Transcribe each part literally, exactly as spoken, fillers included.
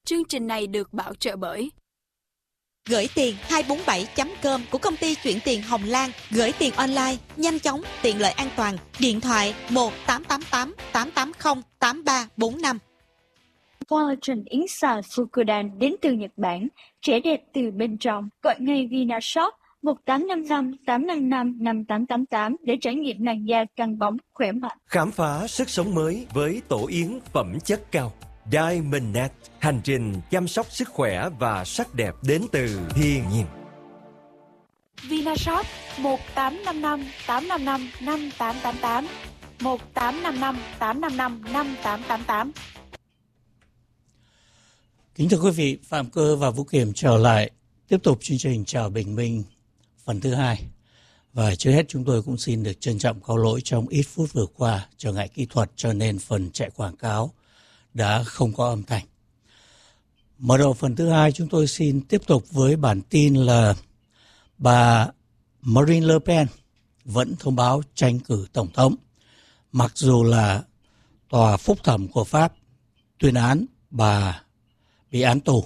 Chương trình này được bảo trợ bởi Gửi tiền hai bốn bảy chấm com của công ty chuyển tiền Hồng Lan. Gửi tiền online, nhanh chóng, tiện lợi an toàn. Điện thoại một tám tám tám tám tám không tám ba bốn năm. Collagen Inside Fukudan đến từ Nhật Bản, trẻ đẹp từ bên trong. Gọi ngay Vinashop một tám năm năm tám năm năm năm tám tám tám để trải nghiệm làn da căng bóng khỏe mạnh. Khám phá sức sống mới với tổ yến phẩm chất cao. Diamond Net, hành trình chăm sóc sức khỏe và sắc đẹp đến từ thiên nhiên. Vinashop một tám năm năm tám năm năm năm tám tám tám, một tám năm năm tám năm năm năm tám tám tám. Kính thưa quý vị, Phạm Cơ và Vũ Kiểm trở lại tiếp tục chương trình Chào Bình Minh phần thứ hai. Và trước hết chúng tôi cũng xin được trân trọng cáo lỗi trong ít phút vừa qua trở ngại kỹ thuật cho nên phần chạy quảng cáo đã không có âm thanh. Mở đầu phần thứ hai, chúng tôi xin tiếp tục với bản tin là bà Marine Le Pen vẫn thông báo tranh cử tổng thống, mặc dù là tòa phúc thẩm của Pháp tuyên án bà bị án tù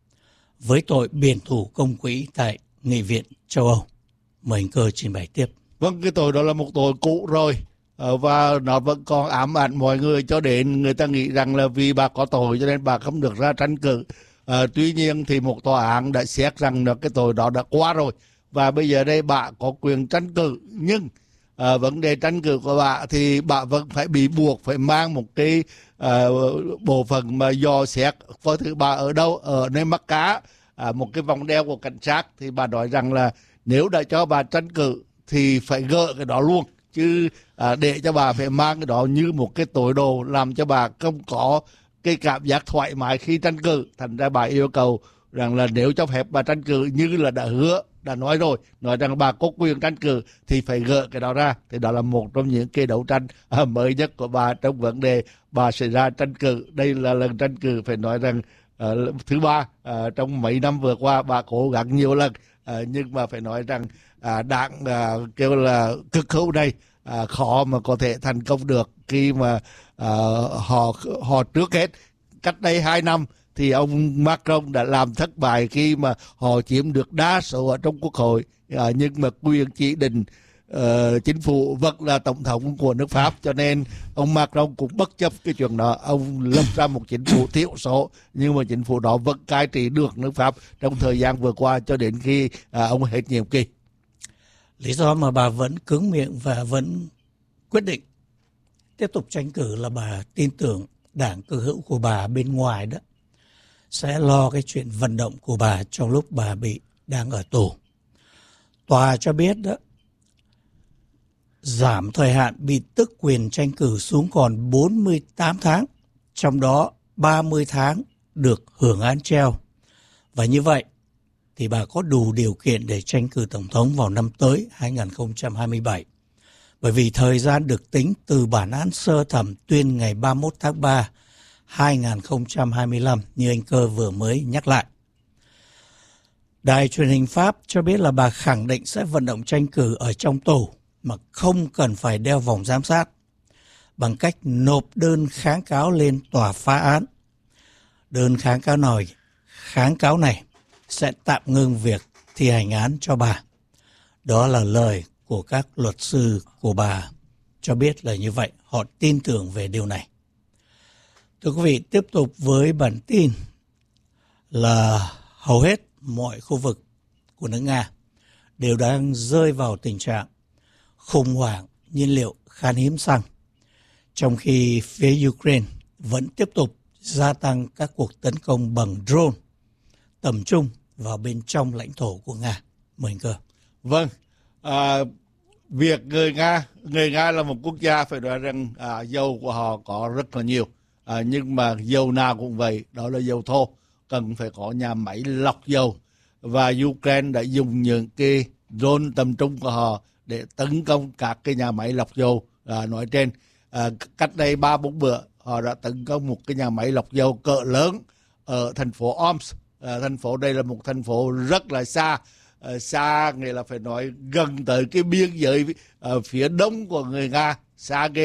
với tội biển thủ công quỹ tại Nghị viện châu Âu. Mời anh Cơ trình bày tiếp. Vâng, cái tội đó là một tội cũ rồi. Và nó vẫn còn ám ảnh mọi người cho đến người ta nghĩ rằng là vì bà có tội cho nên bà không được ra tranh cử. À, tuy nhiên thì một tòa án đã xét rằng là cái tội đó đã qua rồi. Và bây giờ đây bà có quyền tranh cử. Nhưng à, vấn đề tranh cử của bà thì bà vẫn phải bị buộc phải mang một cái à, bộ phận mà dò xét coi thử bà ở đâu, ở nơi mắc cá. À, một cái vòng đeo của cảnh sát thì bà nói rằng là nếu đã cho bà tranh cử thì phải gỡ cái đó luôn. Chứ à, để cho bà phải mang cái đó như một cái tội đồ làm cho bà không có cái cảm giác thoải mái khi tranh cử. Thành ra bà yêu cầu rằng là nếu cho phép bà tranh cử như là đã hứa, đã nói rồi, nói rằng bà có quyền tranh cử thì phải gỡ cái đó ra. Thì đó là một trong những cái đấu tranh à, mới nhất của bà trong vấn đề bà sẽ ra tranh cử. Đây là lần tranh cử phải nói rằng à, thứ ba à, trong mấy năm vừa qua bà cố gắng nhiều lần. À, nhưng mà phải nói rằng à, đảng à, kêu là cực hữu này à, khó mà có thể thành công được khi mà à, họ họ trước hết cách đây hai năm thì ông Macron đã làm thất bại khi mà họ chiếm được đa số ở trong quốc hội, à, nhưng mà quyền chỉ định uh, chính phủ vẫn là tổng thống của nước Pháp, cho nên ông Macron cũng bất chấp cái chuyện đó, ông lập ra một chính phủ thiểu số, nhưng mà chính phủ đó vẫn cai trị được nước Pháp trong thời gian vừa qua cho đến khi uh, ông hết nhiệm kỳ. Lý do mà bà vẫn cứng miệng và vẫn quyết định tiếp tục tranh cử là bà tin tưởng đảng cực hữu của bà bên ngoài đó sẽ lo cái chuyện vận động của bà trong lúc bà bị đang ở tù. Tòa cho biết đó, giảm thời hạn bị tước quyền tranh cử xuống còn bốn mươi tám tháng, trong đó ba mươi tháng được hưởng án treo. Và như vậy thì bà có đủ điều kiện để tranh cử tổng thống vào năm tới hai không hai bảy. Bởi vì thời gian được tính từ bản án sơ thẩm tuyên ngày ba mươi mốt tháng ba hai không hai lăm như anh Cơ vừa mới nhắc lại. Đài truyền hình Pháp cho biết là bà khẳng định sẽ vận động tranh cử ở trong tù mà không cần phải đeo vòng giám sát bằng cách nộp đơn kháng cáo lên tòa phá án. Đơn kháng cáo này, kháng cáo này sẽ tạm ngưng việc thi hành án cho bà. Đó là lời của các luật sư của bà cho biết là như vậy, họ tin tưởng về điều này. Thưa quý vị, tiếp tục với bản tin là hầu hết mọi khu vực của nước Nga đều đang rơi vào tình trạng khủng hoảng nhiên liệu khan hiếm xăng, trong khi phía Ukraine vẫn tiếp tục gia tăng các cuộc tấn công bằng drone tầm trung vào bên trong lãnh thổ của Nga. Mời anh Cơ. Vâng, à, việc người Nga, người Nga là một quốc gia phải nói rằng à, dầu của họ có rất là nhiều, à, nhưng mà dầu nào cũng vậy, đó là dầu thô, cần phải có nhà máy lọc dầu. Và Ukraine đã dùng những cái drone tầm trung của họ để tấn công các cái nhà máy lọc dầu à, nói trên. À, cách đây ba bốn bữa họ đã tấn công một cái nhà máy lọc dầu cỡ lớn ở thành phố Omsk. À, thành phố đây là một thành phố rất là xa, à, xa nghĩa là phải nói gần tới cái biên giới à, phía đông của người Nga, xa ghê.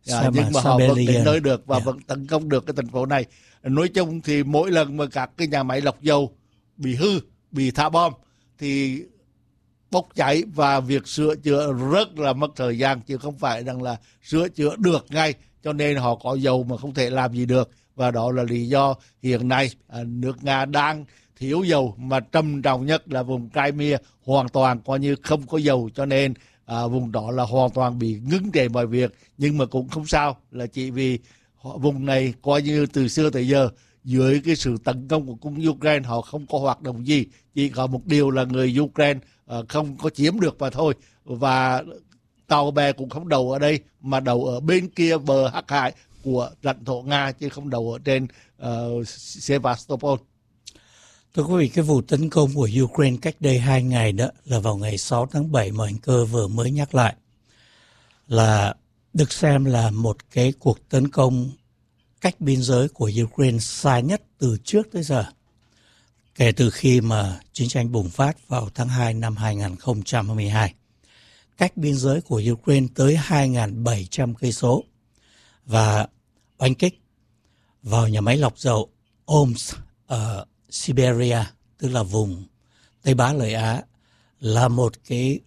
à, nhưng mà họ vẫn đến nơi được và yeah. vẫn tấn công được cái thành phố này. Nói chung thì mỗi lần mà các cái nhà máy lọc dầu bị hư, bị thả bom thì bốc cháy và việc sửa chữa rất là mất thời gian, chứ không phải rằng là sửa chữa được ngay, cho nên họ có dầu mà không thể làm gì được. Và đó là lý do hiện nay à, nước Nga đang thiếu dầu, mà trầm trọng nhất là vùng Crimea hoàn toàn coi như không có dầu, cho nên à, vùng đó là hoàn toàn bị ngưng trệ mọi việc. Nhưng mà cũng không sao, là chỉ vì họ, vùng này coi như từ xưa tới giờ dưới cái sự tấn công của quân Ukraine họ không có hoạt động gì, chỉ có một điều là người Ukraine à, không có chiếm được mà thôi. Và tàu bè cũng không đậu ở đây mà đậu ở bên kia bờ Hắc Hải của lãnh thổ Nga, chứ không đậu ở trên uh, Sevastopol. Thưa quý vị, cái vụ tấn công của Ukraine cách đây hai ngày đó là vào ngày sáu tháng bảy mà anh Cơ vừa mới nhắc lại, là được xem là một cái cuộc tấn công cách biên giới của Ukraine xa nhất từ trước tới giờ, kể từ khi mà chiến tranh bùng phát vào tháng hai năm hai nghìn không trăm hai mươi hai. Cách biên giới của Ukraine tới hai nghìn bảy trăm cây số và oanh kích vào nhà máy lọc dầu Omsk ở Siberia, tức là vùng Tây Bá Lợi Á, là một cái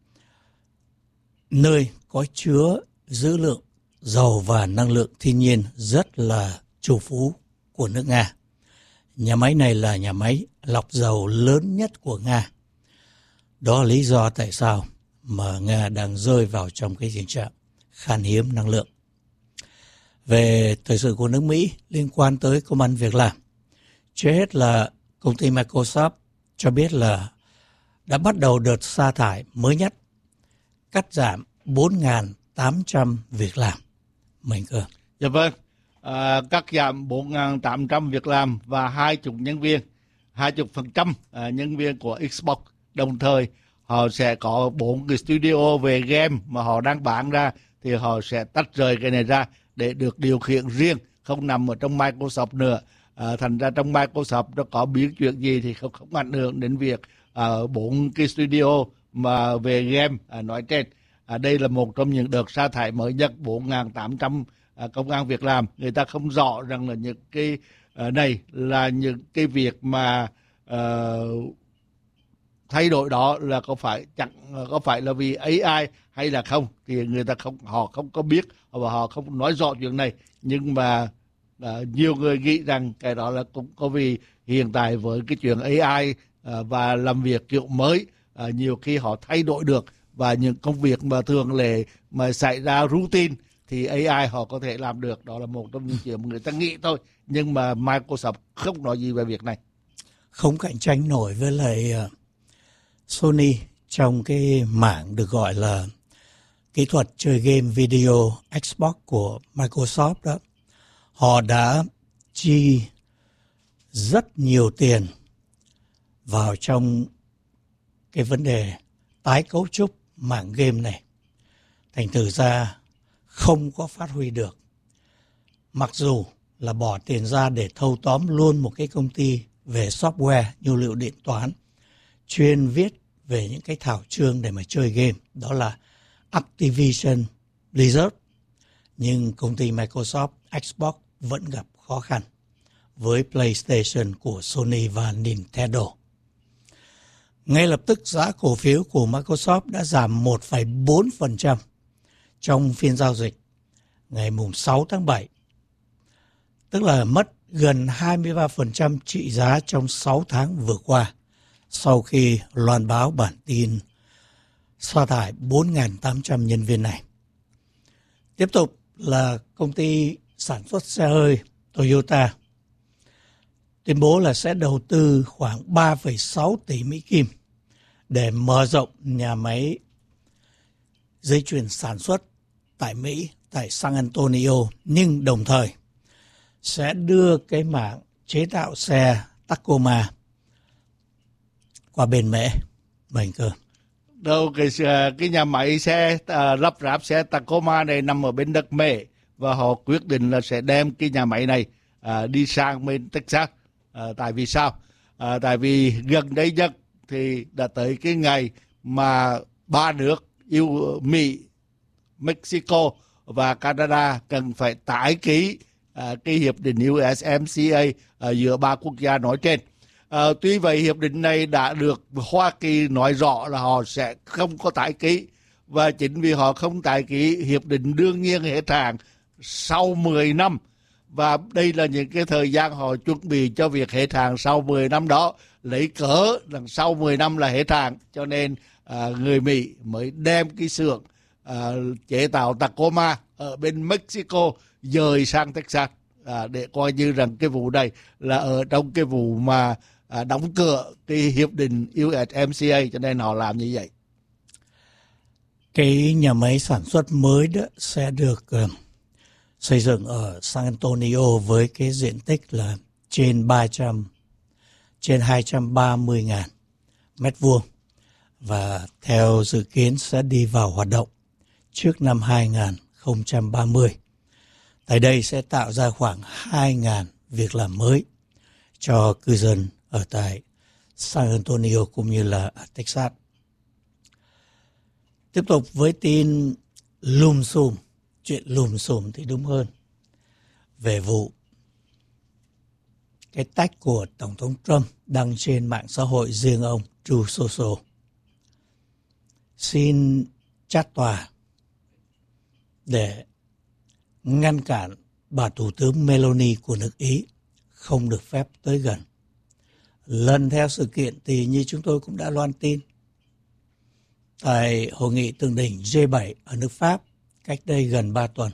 nơi có chứa dữ lượng dầu và năng lượng thiên nhiên rất là trù phú của nước Nga. Nhà máy này là nhà máy lọc dầu lớn nhất của Nga. Đó là lý do tại sao mà Nga đang rơi vào trong cái tình trạng khan hiếm năng lượng. Về thời sự của nước Mỹ liên quan tới công ăn việc làm, trước hết là công ty Microsoft cho biết là đã bắt đầu đợt sa thải mới nhất, cắt giảm bốn nghìn tám trăm việc làm. Mình cơ. Dạ vâng, à, cắt giảm bốn nghìn tám trăm việc làm và hai mươi nhân viên, hai mươi phần trăm à, nhân viên của Xbox. Đồng thời họ sẽ có bốn cái studio về game mà họ đang bán ra, thì họ sẽ tách rời cái này ra để được điều khiển riêng, không nằm ở trong Microsoft nữa. À, thành ra trong Microsoft nó có biến chuyện gì thì không, không ảnh hưởng đến việc bốn à, cái studio mà về game à, nói trên. À, đây là một trong những đợt sa thải mới nhất, bốn nghìn tám trăm à, công ăn việc làm. Người ta không rõ rằng là những cái à, này là những cái việc mà à, thay đổi đó là có phải chẳng có phải là vì a i hay là không, thì người ta không họ không có biết và họ không nói rõ chuyện này. Nhưng mà à, nhiều người nghĩ rằng cái đó là cũng có vì hiện tại với cái chuyện a i à, và làm việc kiểu mới à, nhiều khi họ thay đổi được, và những công việc mà thường lệ mà xảy ra routine thì a i họ có thể làm được. Đó là một trong những chuyện mà người ta nghĩ thôi, nhưng mà Microsoft không nói gì về việc này. Không cạnh tranh nổi với lại uh, Sony trong cái mảng được gọi là kỹ thuật chơi game video Xbox của Microsoft đó. Họ đã chi rất nhiều tiền vào trong cái vấn đề tái cấu trúc mảng game này. Thành thử ra không có phát huy được. Mặc dù là bỏ tiền ra để thâu tóm luôn một cái công ty về software, nhiên liệu điện toán, chuyên viết về những cái thảo chương để mà chơi game, đó là Activision Blizzard. Nhưng công ty Microsoft Xbox vẫn gặp khó khăn với PlayStation của Sony và Nintendo. Ngay lập tức giá cổ phiếu của Microsoft đã giảm một phẩy bốn phần trăm trong phiên giao dịch ngày sáu tháng bảy, tức là mất gần hai mươi ba phần trăm trị giá trong sáu tháng vừa qua, sau khi loan báo bản tin sa thải bốn nghìn tám trăm nhân viên này. Tiếp tục là công ty sản xuất xe hơi Toyota tuyên bố là sẽ đầu tư khoảng ba phẩy sáu tỷ Mỹ Kim để mở rộng nhà máy dây chuyền sản xuất tại Mỹ, tại San Antonio, nhưng đồng thời sẽ đưa cái mảng chế tạo xe Tacoma qua bên Mễ. Mình cơ. Đâu cái cái nhà máy xe uh, lắp ráp xe Tacoma này nằm ở bên đất Mễ, và họ quyết định là sẽ đem cái nhà máy này uh, đi sang bên Texas. Uh, tại vì sao? Uh, tại vì gần đây nhất thì đã tới cái ngày mà ba nước yêu Mỹ, Mexico và Canada cần phải tái ký à, cái hiệp định u ét em xê a à, giữa ba quốc gia nói trên. À, tuy vậy hiệp định này đã được Hoa Kỳ nói rõ là họ sẽ không có tái ký, và chính vì họ không tái ký hiệp định đương nhiên hết hạn sau mười năm, và đây là những cái thời gian họ chuẩn bị cho việc hết hạn sau mười năm đó, lấy cớ rằng sau mười năm là hết hạn, cho nên à, người Mỹ mới đem cái xưởng à, chế tạo Tacoma ở bên Mexico dời sang Texas, à, để coi như rằng cái vụ này là ở trong cái vụ mà à, đóng cửa cái hiệp định u ét em xê a, cho nên họ làm như vậy. Cái nhà máy sản xuất mới đó sẽ được uh, xây dựng ở San Antonio với cái diện tích là trên ba trăm, trên hai trăm ba mươi nghìn mét vuông, và theo dự kiến sẽ đi vào hoạt động trước năm hai không ba mươi. Tại đây sẽ tạo ra khoảng hai nghìn việc làm mới cho cư dân ở tại San Antonio cũng như là ở Texas. Tiếp tục với tin lùm xùm, chuyện lùm xùm thì đúng hơn, về vụ cái tách của Tổng thống Trump đăng trên mạng xã hội riêng ông Truth Social. Xin trát tòa để ngăn cản bà Thủ tướng Meloni của nước Ý không được phép tới gần. Lần theo sự kiện thì như chúng tôi cũng đã loan tin, tại hội nghị thượng đỉnh G bảy ở nước Pháp cách đây gần ba tuần,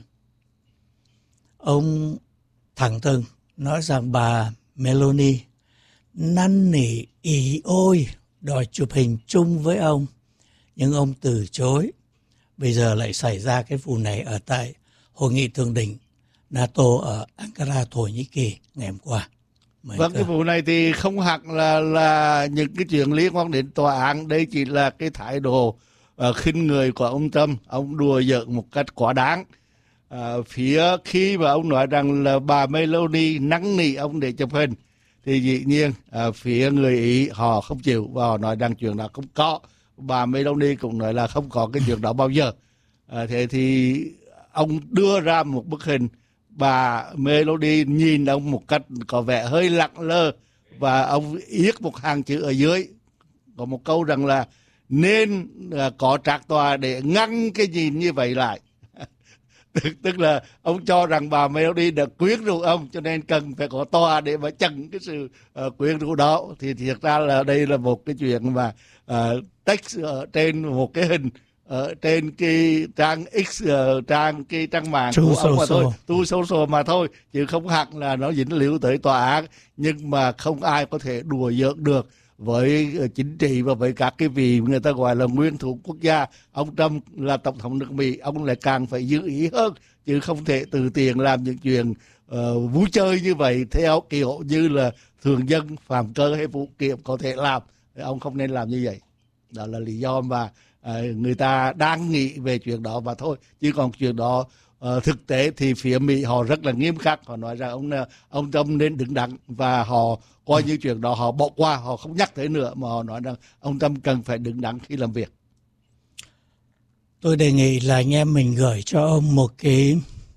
ông thẳng thừng nói rằng bà Meloni năn nỉ ỉ ôi đòi chụp hình chung với ông, nhưng ông từ chối. Bây giờ lại xảy ra cái vụ này ở tại hội nghị thượng đỉnh NATO ở Ankara, Thổ Nhĩ Kỳ ngày hôm qua. Mời Vâng, cơ. cái vụ này thì không hẳn là là những cái chuyện liên quan đến tòa án, đây chỉ là cái thái độ uh, khinh người của ông Trump, ông đùa giỡn một cách quá đáng. Uh, phía khi mà ông nói rằng là bà Meloni năn nỉ ông để chụp hình, thì dĩ nhiên uh, phía người Ý họ không chịu và họ nói rằng chuyện đó không có. Bà Meloni cũng nói là không có cái chuyện đó bao giờ. Uh, thế thì ông đưa ra một bức hình bà Meloni nhìn ông một cách có vẻ hơi lặng lơ, và ông viết một hàng chữ ở dưới, có một câu rằng là nên uh, có trạc tòa để ngăn cái nhìn như vậy lại. tức, tức là ông cho rằng bà Meloni đã quyến rũ ông, cho nên cần phải có tòa để mà chặn cái sự uh, quyến rũ đó. Thì thiệt ra là đây là một cái chuyện mà uh, text ở trên một cái hình ở trên cái trang X, uh, trang cái trang mạng True của ông mà social. thôi, True Social mà thôi, chứ không hẳn là nó dính líu tới tòa án. Nhưng mà không ai có thể đùa giỡn được với chính trị và với các cái vị người ta gọi là nguyên thủ quốc gia. Ông Trump là tổng thống nước Mỹ, ông lại càng phải giữ ý hơn, chứ không thể từ tiền làm những chuyện uh, vui chơi như vậy theo kiểu như là thường dân phạm cơ hay vụ kiện có thể làm. Ông không nên làm như vậy. Đó là lý do mà uh, người ta đang nghĩ về chuyện đó mà thôi. Chứ còn chuyện đó uh, thực tế thì phía Mỹ họ rất là nghiêm khắc. Họ nói rằng ông ông Trump nên đứng đắn, và họ coi như chuyện đó họ bỏ qua, họ không nhắc tới nữa, mà họ nói rằng ông Trump cần phải đứng đắn khi làm việc. Tôi đề nghị là anh em mình gửi cho ông một cái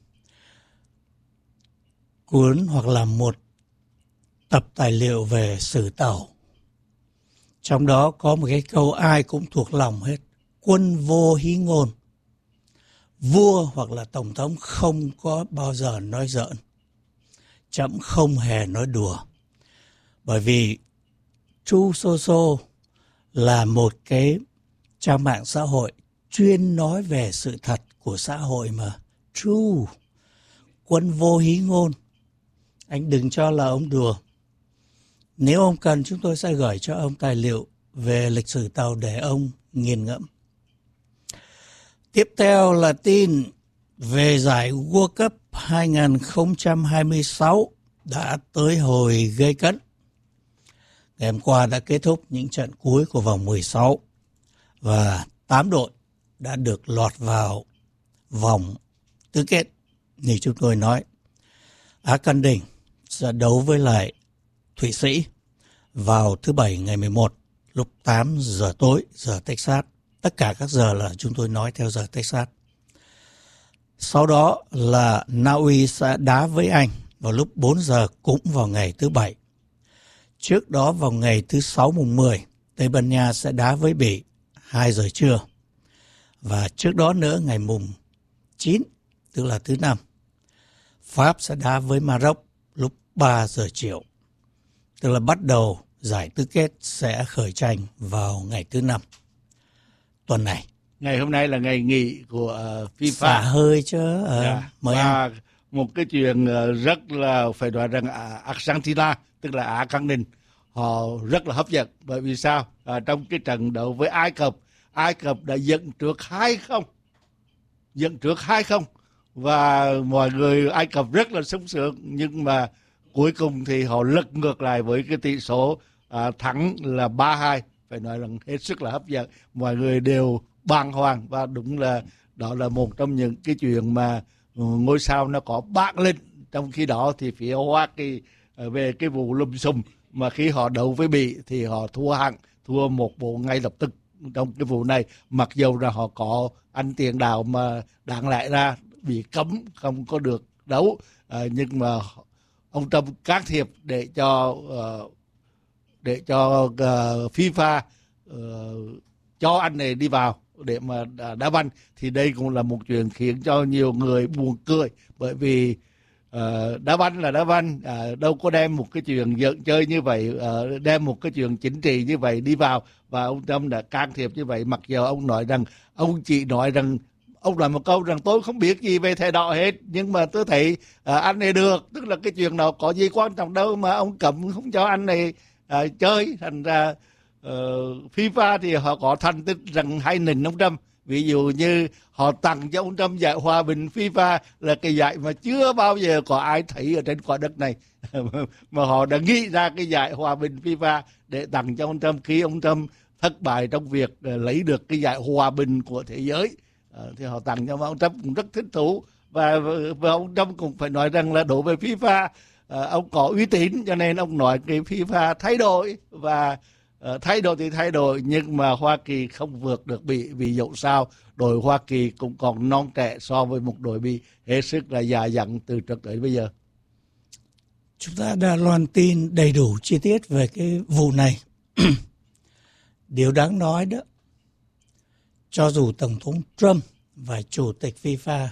cuốn hoặc là một tập tài liệu về sử Tàu. Trong đó có một cái câu ai cũng thuộc lòng hết: quân vô hí ngôn. Vua hoặc là tổng thống không có bao giờ nói giỡn. Trẫm không hề nói đùa. Bởi vì True Social là một cái trang mạng xã hội chuyên nói về sự thật của xã hội mà. True. Quân vô hí ngôn. Anh đừng cho là ông đùa. Nếu ông cần, chúng tôi sẽ gửi cho ông tài liệu về lịch sử Tàu để ông nghiền ngẫm. Tiếp theo là tin về giải World Cup hai không hai sáu đã tới hồi gây cấn. Ngày hôm qua đã kết thúc những trận cuối của vòng mười sáu và tám đội đã được lọt vào vòng tứ kết. Như chúng tôi nói, Á Căn Đỉnh sẽ đấu với lại Thụy Sĩ vào thứ Bảy ngày mười một lúc tám giờ tối giờ Texas. Tất cả các giờ là chúng tôi nói theo giờ Texas. Sau đó là Na Uy sẽ đá với Anh vào lúc bốn giờ cũng vào ngày thứ Bảy. Trước đó vào ngày thứ Sáu mùng mười, Tây Ban Nha sẽ đá với Bỉ hai giờ trưa. Và trước đó nữa ngày mùng chín, tức là thứ Năm, Pháp sẽ đá với Maroc lúc ba giờ chiều. Tức là bắt đầu giải tứ kết sẽ khởi tranh vào ngày thứ Năm tuần này. Ngày hôm nay là ngày nghỉ của uh, FIFA. Xả hơi chứ. Uh, yeah. mời Và anh. một cái chuyện uh, rất là phải nói rằng uh, Argentina, tức là Á Căng Ninh, họ rất là hấp dẫn. Bởi vì sao? Uh, trong cái trận đấu với Ai Cập, Ai Cập đã dẫn trước hai không. Dẫn trước hai không. Và mọi người Ai Cập rất là sung sướng. Nhưng mà cuối cùng thì họ lật ngược lại với cái tỷ số uh, thắng là ba hai. Phải nói là hết sức là hấp dẫn. Mọi người đều bàng hoàng, và đúng là đó là một trong những cái chuyện mà ngôi sao nó có bản lĩnh. Trong khi đó thì phía Hoa Kỳ về cái vụ lùm xùm mà khi họ đấu với Bỉ thì họ thua hẳn, thua một bộ ngay lập tức trong cái vụ này, mặc dù là họ có anh tiền đạo mà đáng lẽ ra bị cấm không có được đấu, à, nhưng mà ông Trump can thiệp để cho uh, để cho uh, FIFA uh, cho anh này đi vào để mà đá banh. Thì đây cũng là một chuyện khiến cho nhiều người buồn cười, bởi vì uh, đá banh là đá banh, uh, đâu có đem một cái chuyện giận chơi như vậy, uh, đem một cái chuyện chính trị như vậy đi vào, và ông Trump đã can thiệp như vậy. Mặc dù ông nói rằng, ông chỉ nói rằng, ông nói một câu rằng tôi không biết gì về thẻ đỏ hết, nhưng mà tôi thấy uh, anh này được, tức là cái chuyện nào có gì quan trọng đâu mà ông cấm không cho anh này uh, chơi. Thành ra uh, FIFA thì họ có thành tích rằng hay nịnh ông Trump. Ví dụ như họ tặng cho ông Trump giải hòa bình FIFA, là cái giải mà chưa bao giờ có ai thấy ở trên quả đất này. Mà họ đã nghĩ ra cái giải hòa bình FIFA để tặng cho ông Trump khi ông Trump thất bại trong việc uh, lấy được cái giải hòa bình của thế giới. Uh, thì họ tặng cho ông Trump cũng rất thích thú. Và, và ông Trump cũng phải nói rằng là đối với FIFA, uh, ông có uy tín, cho nên ông nói cái FIFA thay đổi, và uh, thay đổi thì thay đổi, nhưng mà Hoa Kỳ không vượt được Bỉ, vì dẫu sao đội Hoa Kỳ cũng còn non trẻ so với một đội Bỉ hết sức là già dặn từ trước tới bây giờ. Chúng ta đã loan tin đầy đủ chi tiết về cái vụ này. Điều đáng nói đó, cho dù Tổng thống Trump và Chủ tịch FIFA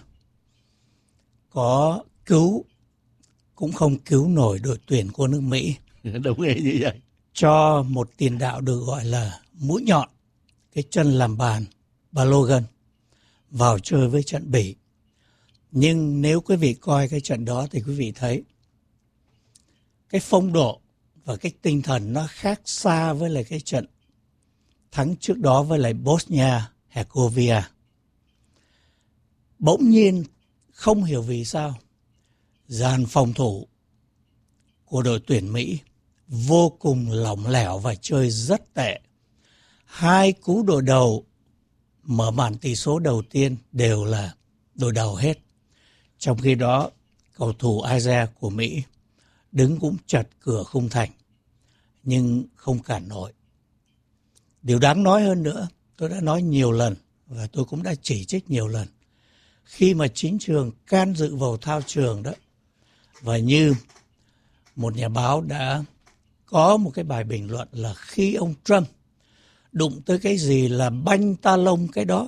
có cứu, cũng không cứu nổi đội tuyển của nước Mỹ. Đúng như vậy. Cho một tiền đạo được gọi là mũi nhọn, cái chân làm bàn, Balogun, vào chơi với trận Bỉ. Nhưng nếu quý vị coi cái trận đó thì quý vị thấy cái phong độ và cái tinh thần nó khác xa với lại cái trận thắng trước đó với lại Bosnia-Herzegovina. Bỗng nhiên không hiểu vì sao dàn phòng thủ của đội tuyển Mỹ vô cùng lỏng lẻo và chơi rất tệ. Hai cú đội đầu mở màn tỷ số đầu tiên đều là đội đầu hết. Trong khi đó, cầu thủ Aja của Mỹ đứng cũng chật cửa khung thành, nhưng không cản nổi. Điều đáng nói hơn nữa, tôi đã nói nhiều lần và tôi cũng đã chỉ trích nhiều lần. Khi mà chính trường can dự vào thao trường đó, và như một nhà báo đã có một cái bài bình luận là khi ông Trump đụng tới cái gì là banh ta lông cái đó.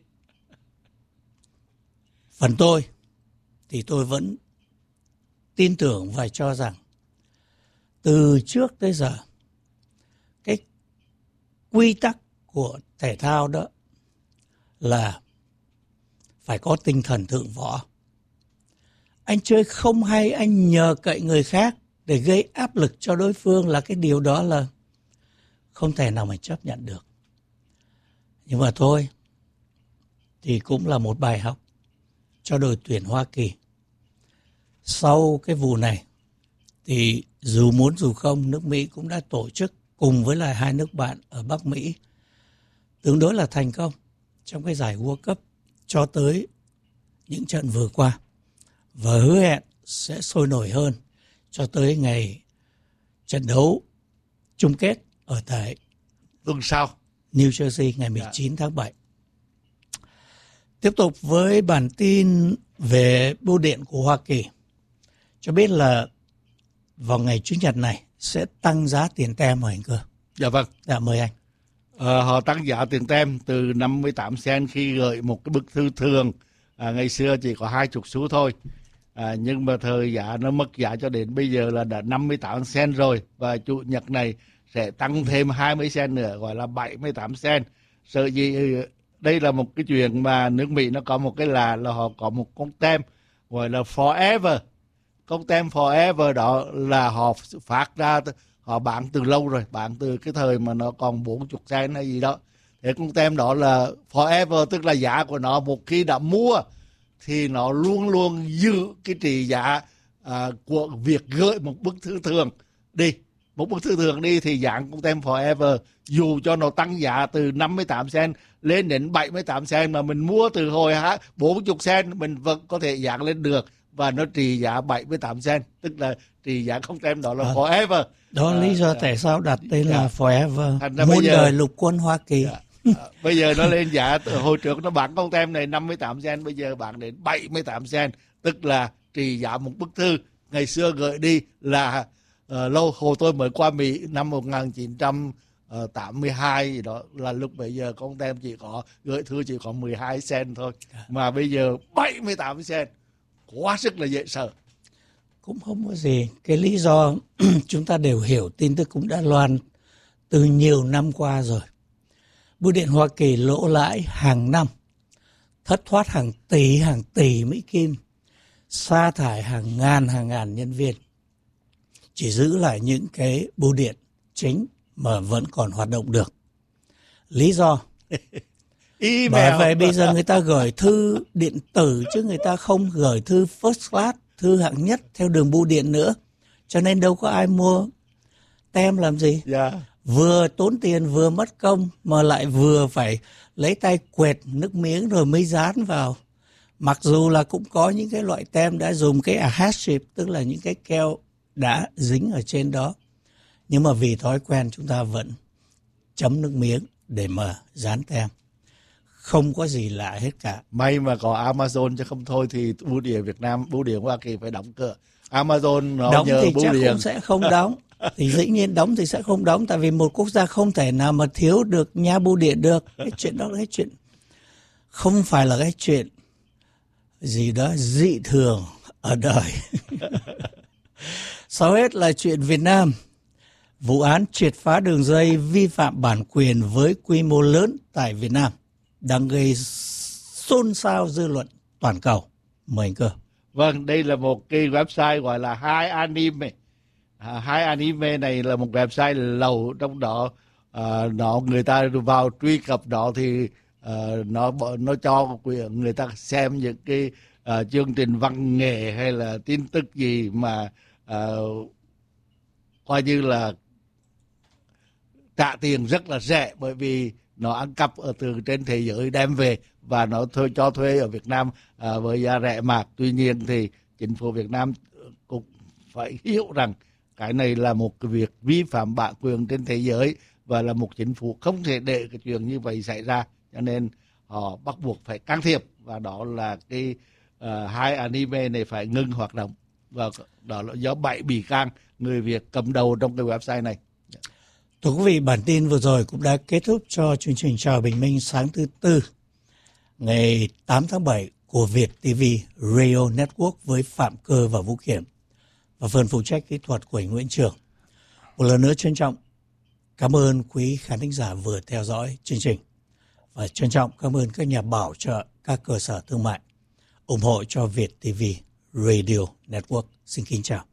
Phần tôi thì tôi vẫn tin tưởng và cho rằng từ trước tới giờ cái quy tắc của thể thao đó là phải có tinh thần thượng võ. Anh chơi không hay, anh nhờ cậy người khác để gây áp lực cho đối phương, là cái điều đó là không thể nào mà chấp nhận được. Nhưng mà thôi, thì cũng là một bài học cho đội tuyển Hoa Kỳ. Sau cái vụ này, thì dù muốn dù không, nước Mỹ cũng đã tổ chức cùng với lại hai nước bạn ở Bắc Mỹ tương đối là thành công trong cái giải World Cup cho tới những trận vừa qua, và hứa hẹn sẽ sôi nổi hơn cho tới ngày trận đấu chung kết ở tại tuần sau New Jersey ngày mười chín tháng bảy. Tiếp tục với bản tin về bưu điện của Hoa Kỳ. Cho biết là vào ngày Chủ nhật này sẽ tăng giá tiền tem hả anh Cơ? Dạ vâng. Dạ mời anh. Ờ, họ tăng giá tiền tem từ năm mươi tám cent khi gửi một cái bức thư thường. À, ngày xưa chỉ có hai chục xu thôi. À, nhưng mà thời giá nó mất giá cho đến bây giờ là đã năm mươi tám cent rồi. Và Chủ nhật này sẽ tăng thêm hai mươi cent nữa, gọi là bảy mươi tám cent. Sợ gì đây là một cái chuyện mà nước Mỹ nó có một cái là là họ có một con tem gọi là Forever. Con tem Forever đó là họ phát ra, họ bán từ lâu rồi, bán từ cái thời mà nó còn bốn mươi cent hay gì đó. Thế con tem đó là Forever, tức là giá của nó một khi đã mua thì nó luôn luôn giữ cái trị giá à, của việc gửi một bức thư thường đi. Một bức thư thường đi thì dạng con tem Forever, dù cho nó tăng giá từ năm mươi tám cent lên đến bảy mươi tám cent mà mình mua từ hồi bốn mươi cent, mình vẫn có thể dạng lên được. Và nó trị giá bảy mươi tám cent, tức là trị giá con tem đó là à, Forever. Đó là lý do à, tại sao đặt tên dạ. là Forever, muôn giờ, đời lục quân Hoa Kỳ. Dạ. À, bây giờ nó lên giá, hồi trước nó bán con tem này năm mươi tám cent, bây giờ bán đến bảy mươi tám cent, tức là trị giá một bức thư. Ngày xưa gửi đi là uh, lâu, hồi tôi mới qua Mỹ năm một nghìn chín trăm tám mươi hai gì đó, là lúc bây giờ con tem chỉ có gửi thư chỉ có mười hai cent thôi, mà bây giờ bảy mươi tám cent, quá sức là dễ sợ. Cũng không có gì. Cái lý do chúng ta đều hiểu, tin tức cũng đã loan từ nhiều năm qua rồi. Bưu điện Hoa Kỳ lỗ lãi hàng năm, thất thoát hàng tỷ hàng tỷ Mỹ Kim, sa thải hàng ngàn hàng ngàn nhân viên, chỉ giữ lại những cái bưu điện chính mà vẫn còn hoạt động được. Lý do Email. Bởi vậy bây giờ người ta gửi thư điện tử chứ người ta không gửi thư first class, thư hạng nhất theo đường bưu điện nữa. Cho nên đâu có ai mua tem làm gì. Yeah. Vừa tốn tiền vừa mất công mà lại vừa phải lấy tay quẹt nước miếng rồi mới dán vào. Mặc dù là cũng có những cái loại tem đã dùng cái adhesive, tức là những cái keo đã dính ở trên đó. Nhưng mà vì thói quen chúng ta vẫn chấm nước miếng để mà dán tem. Không có gì lạ hết cả. May mà có Amazon, chứ không thôi thì bưu điện Việt Nam, bưu điện Hoa Kỳ phải đóng cửa. Amazon nó đóng nhờ thì bưu chắc điện cũng sẽ không đóng. Thì dĩ nhiên đóng thì sẽ không đóng, tại vì một quốc gia không thể nào mà thiếu được nhà bưu điện được. Cái chuyện đó là cái chuyện không phải là cái chuyện gì đó dị thường ở đời. Sau hết là chuyện Việt Nam. Vụ án triệt phá đường dây vi phạm bản quyền với quy mô lớn tại Việt Nam đang gây xôn xao dư luận toàn cầu. Mời anh Cơ. Vâng, đây là một cái website gọi là Hi Anime. À, Hi Anime này là một website lậu, trong đó à, nó người ta vào truy cập đó thì à, nó nó cho người ta xem những cái à, chương trình văn nghệ hay là tin tức gì mà à, coi như là trả tiền rất là rẻ, bởi vì nó ăn cắp ở từ trên thế giới đem về và nó thuê, cho thuê ở Việt Nam à, với giá rẻ mạt. Tuy nhiên thì chính phủ Việt Nam cũng phải hiểu rằng cái này là một cái việc vi phạm bản quyền trên thế giới và là một chính phủ không thể để cái chuyện như vậy xảy ra, cho nên họ bắt buộc phải can thiệp, và đó là cái uh, Hi Anime này phải ngưng hoạt động, và đó là do bảy bị can người Việt cầm đầu trong cái website này. Thưa quý vị, bản tin vừa rồi cũng đã kết thúc cho chương trình Chào Bình Minh sáng thứ Tư, ngày tám tháng bảy của Việt ti vi Radio Network với Phạm Cơ và Vũ Kiểm và phần phụ trách kỹ thuật của Nguyễn Trường. Một lần nữa trân trọng cảm ơn quý khán thính giả vừa theo dõi chương trình, và trân trọng cảm ơn các nhà bảo trợ, các cơ sở thương mại ủng hộ cho Việt ti vi Radio Network. Xin kính chào.